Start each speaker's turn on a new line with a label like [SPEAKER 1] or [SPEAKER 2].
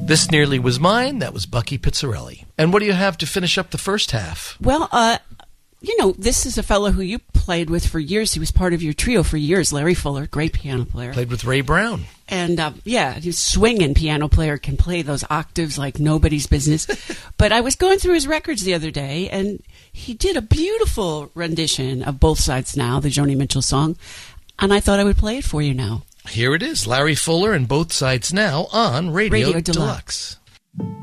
[SPEAKER 1] This Nearly Was Mine. That was Bucky Pizzarelli. And what do you have to finish up the first half?
[SPEAKER 2] Well, this is a fellow who you played with for years. He was part of your trio for years, Larry Fuller, great piano player.
[SPEAKER 1] Played with Ray Brown.
[SPEAKER 2] And, he's a swinging piano player, can play those octaves like nobody's business. But I was going through his records the other day, and he did a beautiful rendition of Both Sides Now, the Joni Mitchell song, and I thought I would play it for you now.
[SPEAKER 1] Here it is, Larry Fuller and Both Sides Now on Radio Deluxe.